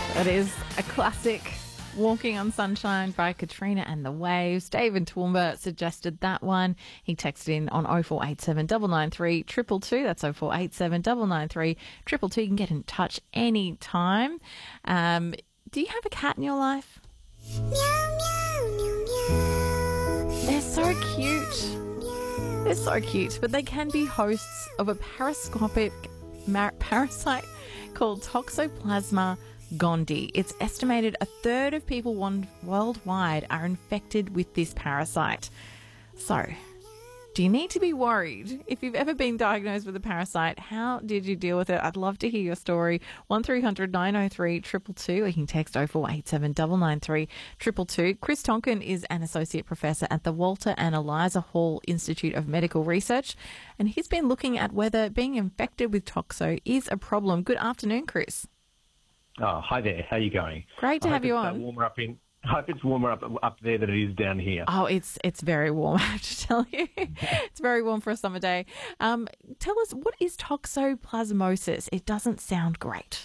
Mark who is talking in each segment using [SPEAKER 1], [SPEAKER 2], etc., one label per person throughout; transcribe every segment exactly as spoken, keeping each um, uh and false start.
[SPEAKER 1] It is a classic, Walking on Sunshine by Katrina and the Waves. David Toowoomba suggested that one. He texted in on oh four eight seven, nine nine three, two two two. That's oh four eight seven, nine nine three, two two two. You can get in touch any time. Um, do you have a cat in your life? They're so cute. They're so cute, but they can be hosts of a parascopic mar- parasite called Toxoplasma gondii. It's estimated a third of people won- worldwide are infected with this parasite. So, do you need to be worried? If you've ever been diagnosed with a parasite, how did you deal with it? I'd love to hear your story. one three hundred nine oh three two two two. You can text oh four eight seven, nine nine three, two two two. Chris Tonkin is an associate professor at the Walter and Eliza Hall Institute of Medical Research, and he's been looking at whether being infected with toxo is a problem. Good afternoon, Chris.
[SPEAKER 2] Oh, hi there. How are you going?
[SPEAKER 1] Great to
[SPEAKER 2] I
[SPEAKER 1] have
[SPEAKER 2] hope
[SPEAKER 1] you
[SPEAKER 2] it's,
[SPEAKER 1] on.
[SPEAKER 2] Uh, warmer up in. I hope it's warmer up up there than it is down here.
[SPEAKER 1] Oh, it's it's very warm, I have to tell you. It's very warm for a summer day. Um, tell us, what is toxoplasmosis? It doesn't sound great.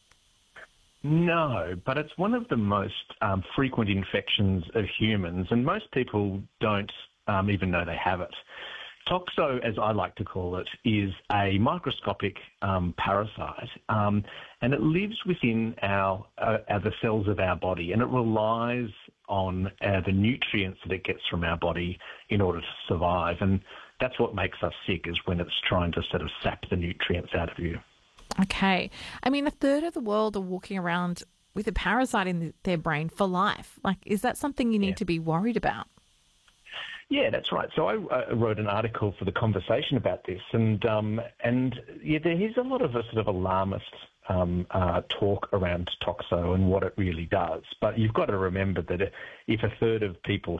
[SPEAKER 2] No, but it's one of the most um, frequent infections of humans, and most people don't um, even know they have it. Toxo, as I like to call it, is a microscopic um, parasite, um, and it lives within our, uh, our the cells of our body, and it relies on uh, the nutrients that it gets from our body in order to survive, and that's what makes us sick, is when it's trying to sort of sap the nutrients out of you.
[SPEAKER 1] Okay. I mean, a third of the world are walking around with a parasite in their brain for life. Like, is that something you need
[SPEAKER 2] Yeah.
[SPEAKER 1] to be worried about?
[SPEAKER 2] Yeah, that's right. So I uh, wrote an article for the Conversation about this, and um, and yeah, there is a lot of a sort of alarmist um, uh, talk around toxo and what it really does. But you've got to remember that if a third of people